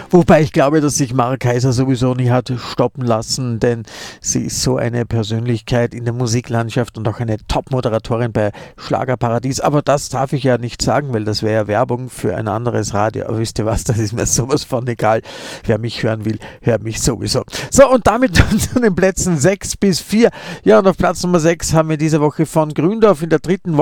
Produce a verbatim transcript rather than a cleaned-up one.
Wobei ich glaube, dass sich Mara Kaiser sowieso nie hat stoppen lassen, denn sie ist so eine Persönlichkeit in der Musiklandschaft und auch eine Top-Moderatorin bei Schlagerparadies. Aber das darf ich ja nicht sagen, weil das wäre ja Werbung für ein anderes Radio. Aber wisst ihr was, das ist mir sowas von egal. Wer mich hören will, hört mich sowieso. So, und damit zu den Plätzen sechs bis vier. Ja, und auf Platz Nummer sechs haben wir diese Woche von Gründorf in der dritten Woche